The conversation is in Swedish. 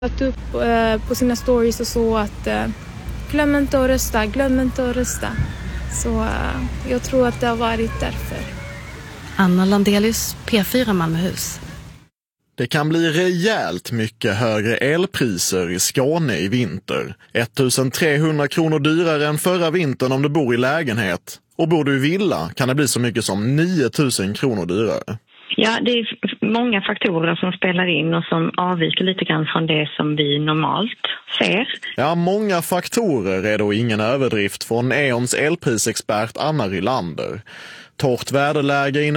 Lagt upp på sina stories och så att glöm inte att rösta. Så jag tror att det har varit därför. Anna Landelius, P4 Malmöhus. Det kan bli rejält mycket högre elpriser i Skåne i vinter. 1300 kronor dyrare än förra vintern om du bor i lägenhet. Och bor du i villa kan det bli så mycket som 9000 kronor dyrare. Ja, det är många faktorer som spelar in och som avviker lite grann från det som vi normalt ser. Ja, många faktorer är då ingen överdrift från E.ONs elprisexpert Anna Rylander. Torrt väderläge